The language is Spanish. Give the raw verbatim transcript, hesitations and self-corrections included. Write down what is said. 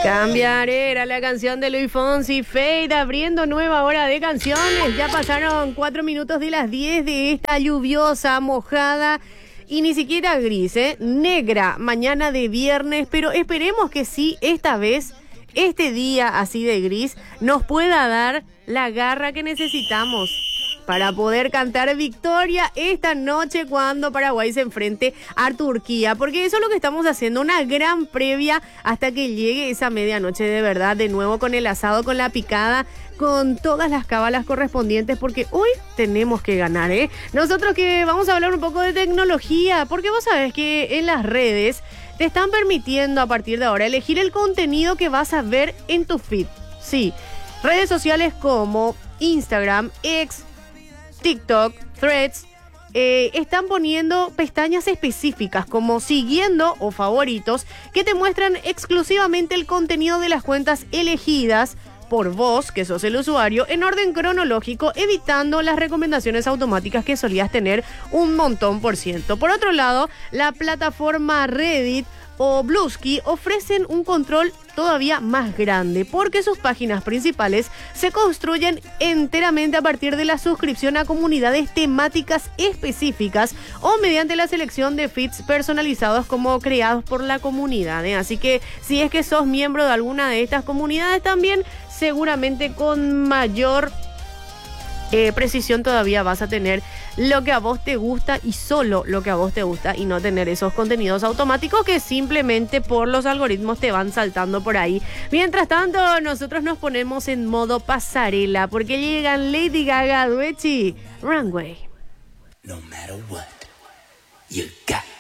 Cambiaré era la canción de Luis Fonsi, Fade, abriendo nueva hora de canciones. Ya pasaron cuatro minutos de las diez de esta lluviosa, mojada y ni siquiera gris, ¿eh? Negra, mañana de viernes, pero esperemos que sí, esta vez, este día así de gris, nos pueda dar la garra que necesitamos para poder cantar victoria esta noche cuando Paraguay se enfrente a Turquía, porque eso es lo que estamos haciendo, una gran previa hasta que llegue esa medianoche de verdad, de nuevo con el asado, con la picada, con todas las cábalas correspondientes, porque hoy tenemos que ganar, ¿eh? Nosotros que vamos a hablar un poco de tecnología, porque vos sabés que en las redes te están permitiendo a partir de ahora elegir el contenido que vas a ver en tu feed. Sí, redes sociales como Instagram, X, TikTok, Threads, eh, están poniendo pestañas específicas como siguiendo o favoritos que te muestran exclusivamente el contenido de las cuentas elegidas por vos, que sos el usuario, en orden cronológico, evitando las recomendaciones automáticas que solías tener un montón por ciento. Por otro lado, la plataforma Reddit o Bluesky ofrecen un control todavía más grande porque sus páginas principales se construyen enteramente a partir de la suscripción a comunidades temáticas específicas o mediante la selección de feeds personalizados como creados por la comunidad, ¿eh? Así que si es que sos miembro de alguna de estas comunidades también, seguramente con mayor Eh, precisión todavía vas a tener lo que a vos te gusta y solo lo que a vos te gusta y no tener esos contenidos automáticos que simplemente por los algoritmos te van saltando por ahí. Mientras tanto, nosotros nos ponemos en modo pasarela porque llegan Lady Gaga, Duechi, Runway. No matter what, you got